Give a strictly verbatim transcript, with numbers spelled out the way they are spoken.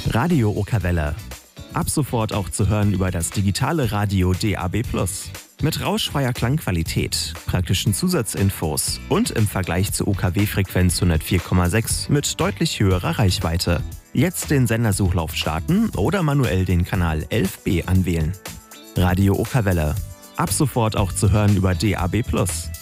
Radio Okerwelle. Ab sofort auch zu hören über das digitale Radio D A B plus. Mit rauschfreier Klangqualität, praktischen Zusatzinfos und im Vergleich zur U K W-Frequenz hundertvier Komma sechs mit deutlich höherer Reichweite. Jetzt den Sendersuchlauf starten oder manuell den Kanal elf b anwählen. Radio Okerwelle. Ab sofort auch zu hören über D A B plus.